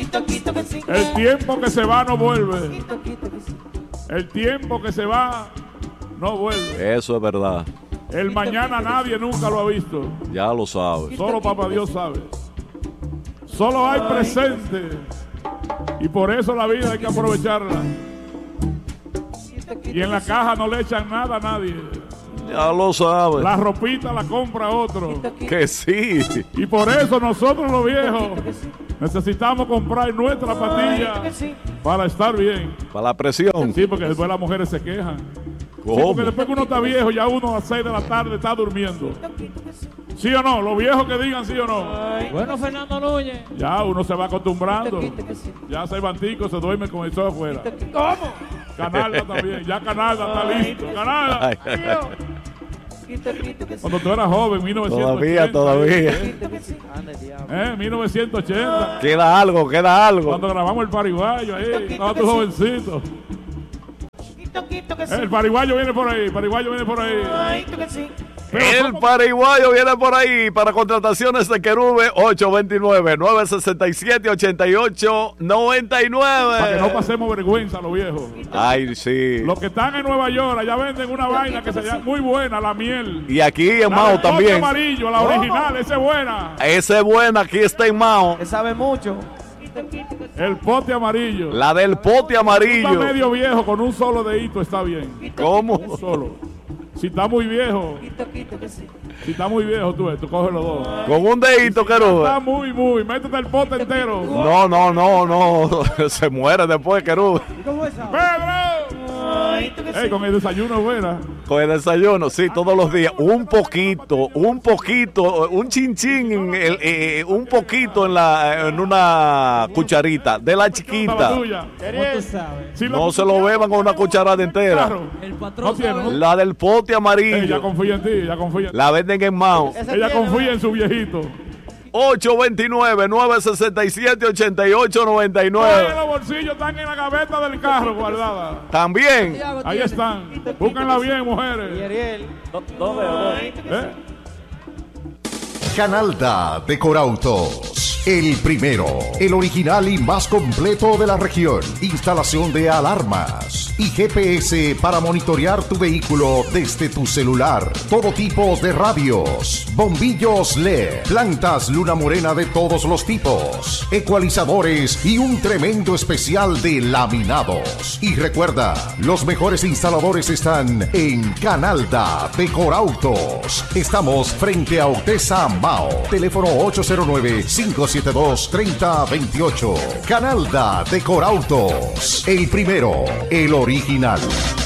El tiempo que se va no vuelve. El tiempo que se va no vuelve. Eso es verdad. El mañana nadie nunca lo ha visto. Ya lo sabes. Solo papá Dios sabe. Solo hay presente. Y por eso la vida hay que aprovecharla. Y en la caja no le echan nada a nadie. Ya lo sabes. La ropita la compra otro. Que sí. Y por eso nosotros los viejos necesitamos comprar nuestra pastilla para estar bien. Para la presión. Sí, porque después las mujeres se quejan. ¿Cómo? Sí, porque después que uno está viejo, ya uno a las 6 de la tarde está durmiendo. ¿Sí o no? Los viejos que digan sí o no. Bueno, Fernando Núñez. Ya uno se va acostumbrando. Ya Cervantico se duerme con eso afuera. ¿Cómo? Canalda también. Ya Canalda está listo. Canalda. Ay, ay, ay. Cuando tú eras joven, 1980. Todavía. 1980. Queda algo. Cuando grabamos el pariguayo ahí. Estaba tu jovencito. El pariguayo viene por ahí. El paraguayo viene por ahí para contrataciones de Querube 829-967-8899. Para que no pasemos vergüenza los viejos. Ay, sí. Los que están en Nueva York, allá venden una vaina que se llama muy buena, la miel. Y aquí en La Mao del pote también. amarillo, la original, esa es buena. Esa es buena, aquí está en Mao. Que sabe mucho. El pote amarillo. La del pote Está amarillo. medio viejo, con un solo dedito está bien. ¿Cómo? Un solo. Si está muy viejo, tú coge los dos. Con un dedito, Querube. Está muy, métete el pote entero. No. Se muere después, Querube. ¡Pedro! Ey, con el desayuno buena. Con el desayuno, sí, todos los días. Un poquito, un chinchín, un poquito en una cucharita, de la chiquita. ¿Cómo tú sabes? Si No se lo beban con una cucharada entera. Claro. El No patrón tiene, sabe. ¿no? La del pote Ella amarillo. confía en ti, ella confía en ti. La venden en Mao. Ella confía en su viejito. 829-967-8899. Los bolsillos están en la gaveta del carro guardada. También. Ahí están. Búsquenla bien, mujeres. Ariel. ¿Eh? Canalda Decorautos, el primero, el original y más completo de la región. Instalación de alarmas y GPS para monitorear tu vehículo desde tu celular. Todo tipo de radios, bombillos LED, plantas luna morena de todos los tipos, ecualizadores y un tremendo especial de laminados. Y recuerda, los mejores instaladores están en Canalda Decorautos. Estamos frente a Otesa Mao. Teléfono 809-572-3028. Canalda Decorautos, el primero, el original.